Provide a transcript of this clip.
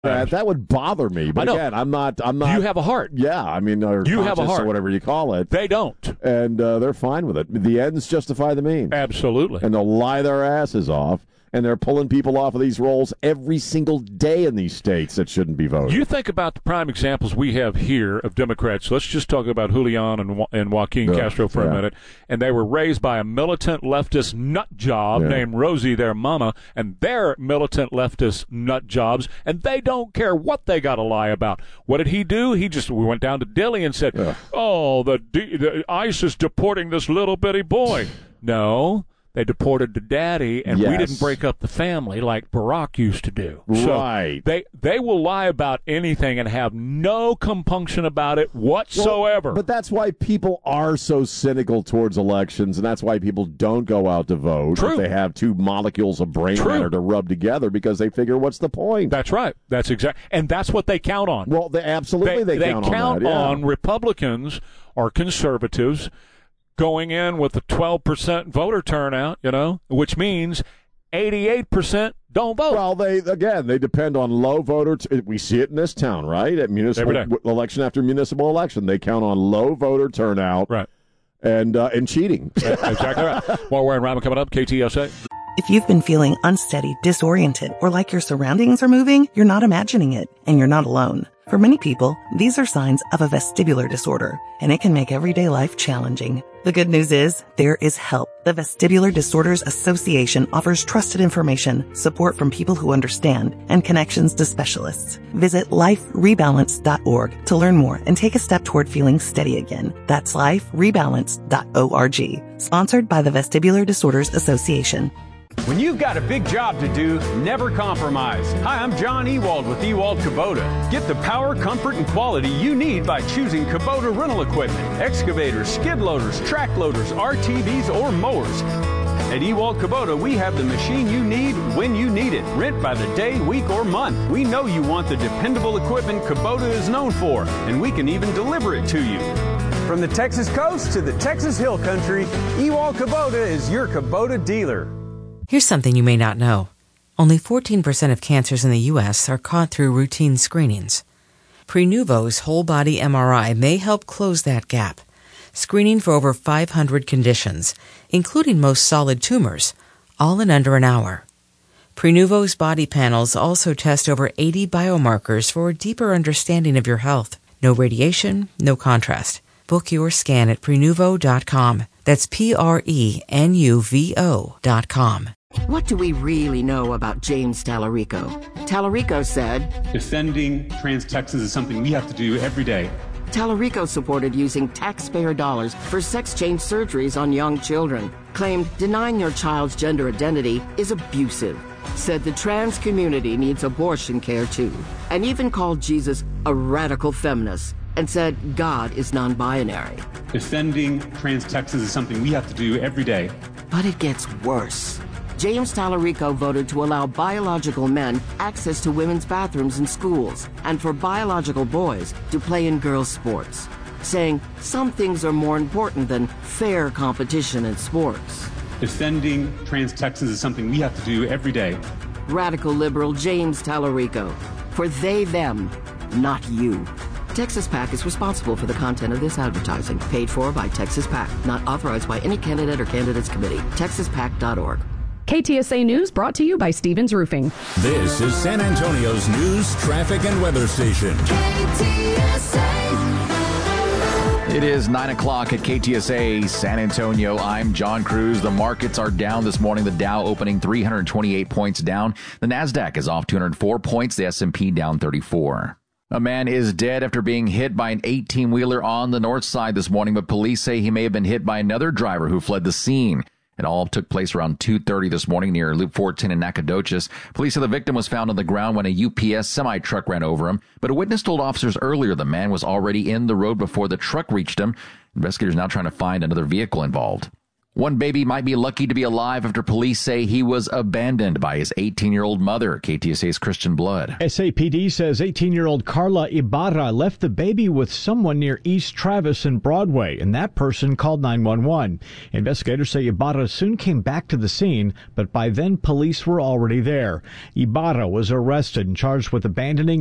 That would bother me. But again, I'm not. You have a heart. Yeah, I mean, or you have a heart, or whatever you call it. They don't, and they're fine with it. The ends justify the means. Absolutely, and they'll lie their asses off. And they're pulling people off of these rolls every single day in these states that shouldn't be voting. You think about the prime examples we have here of Democrats. Let's just talk about Julian and Joaquin Castro for a minute. And they were raised by a militant leftist nut job named Rosie, their mama, and they're militant leftist nut jobs, and they don't care what they got to lie about. What did he do? We went down to Dilley and said, the ICE is deporting this little bitty boy. No. They deported the daddy, and we didn't break up the family like Barack used to do. Right. So they will lie about anything and have no compunction about it whatsoever. Well, but that's why people are so cynical towards elections, and that's why people don't go out to vote. True. If they have two molecules of brain matter to rub together, because they figure, what's the point? That's right. That's exactly, and that's what they count on. Well, they count on that. They count on Republicans or conservatives going in with a 12% voter turnout, which means 88% don't vote. Well, they depend on low voter. We see it in this town, right? At municipal election after municipal election, they count on low voter turnout, right? And cheating. Exactly right. More Warren Ryman coming up. KTSA. If you've been feeling unsteady, disoriented, or like your surroundings are moving, you're not imagining it, and you're not alone. For many people, these are signs of a vestibular disorder, and it can make everyday life challenging. The good news is, there is help. The Vestibular Disorders Association offers trusted information, support from people who understand, and connections to specialists. Visit liferebalance.org to learn more and take a step toward feeling steady again. That's liferebalance.org. Sponsored by the Vestibular Disorders Association. When you've got a big job to do, never compromise. Hi, I'm John Ewald with Ewald Kubota. Get the power, comfort, and quality you need by choosing Kubota rental equipment, excavators, skid loaders, track loaders, RTVs, or mowers. At Ewald Kubota, we have the machine you need when you need it. Rent by the day, week, or month. We know you want the dependable equipment Kubota is known for, and we can even deliver it to you. From the Texas coast to the Texas Hill Country, Ewald Kubota is your Kubota dealer. Here's something you may not know. Only 14% of cancers in the U.S. are caught through routine screenings. Prenuvo's whole-body MRI may help close that gap, screening for over 500 conditions, including most solid tumors, all in under an hour. Prenuvo's body panels also test over 80 biomarkers for a deeper understanding of your health. No radiation, no contrast. Book your scan at Prenuvo.com. That's Prenuvo.com. What do we really know about James Tallarico? Tallarico said, defending trans Texans is something we have to do every day. Tallarico supported using taxpayer dollars for sex change surgeries on young children. Claimed denying your child's gender identity is abusive. Said the trans community needs abortion care too. And even called Jesus a radical feminist. And said God is non-binary. Defending trans Texans is something we have to do every day. But it gets worse. James Tallarico voted to allow biological men access to women's bathrooms in schools and for biological boys to play in girls' sports, saying some things are more important than fair competition in sports. Defending trans Texans is something we have to do every day. Radical liberal James Tallarico. For they, them, not you. Texas PAC is responsible for the content of this advertising, paid for by Texas PAC, not authorized by any candidate or candidates committee. TexasPAC.org. KTSA News brought to you by Stevens Roofing. This is San Antonio's news, traffic, and weather station. KTSA. It is 9 o'clock at KTSA San Antonio. I'm John Cruz. The markets are down this morning. The Dow opening 328 points down. The NASDAQ is off 204 points. The S&P down 34. A man is dead after being hit by an 18-wheeler on the north side this morning, but police say he may have been hit by another driver who fled the scene. It all took place around 2:30 this morning near Loop 410 in Nacogdoches. Police say the victim was found on the ground when a UPS semi-truck ran over him, but a witness told officers earlier the man was already in the road before the truck reached him. Investigators now trying to find another vehicle involved. One baby might be lucky to be alive after police say he was abandoned by his 18-year-old mother. KTSA's Christian Blood. SAPD says 18-year-old Carla Ibarra left the baby with someone near East Travis and Broadway, and that person called 911. Investigators say Ibarra soon came back to the scene, but by then police were already there. Ibarra was arrested and charged with abandoning